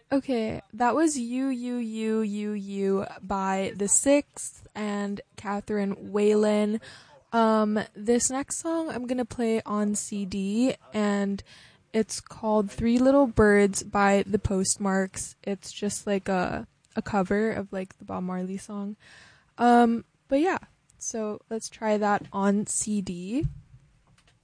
Okay, that was You by The Sixth and Catherine Whalen. This next song I'm gonna play on CD, and it's called Three Little Birds by The Postmarks. It's just like a cover of like the Bob Marley song. But yeah, so let's try that on CD.